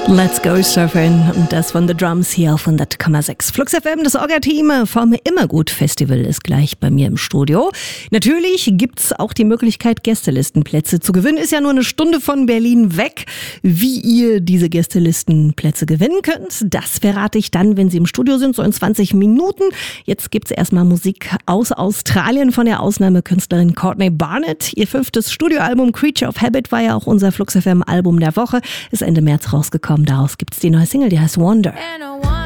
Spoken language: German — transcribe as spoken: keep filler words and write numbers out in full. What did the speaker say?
Let's go surfen und das von The Drums hier auf hundert Komma sechs. Flux F M, das Orga-Team vom Immergut-Festival ist gleich bei mir im Studio. Natürlich gibt's auch die Möglichkeit, Gästelistenplätze zu gewinnen. Ist ja nur eine Stunde von Berlin weg. Wie ihr diese Gästelistenplätze gewinnen könnt, das verrate ich dann, wenn sie im Studio sind, so in zwanzig Minuten. Jetzt gibt's erstmal Musik aus Australien von der Ausnahmekünstlerin Courtney Barnett. Ihr fünftes Studioalbum Creature of Habit war ja auch unser Flux F M Album der Woche. Ist Ende März rausgekommen. Daraus gibt's die neue Single, die heißt Wonder.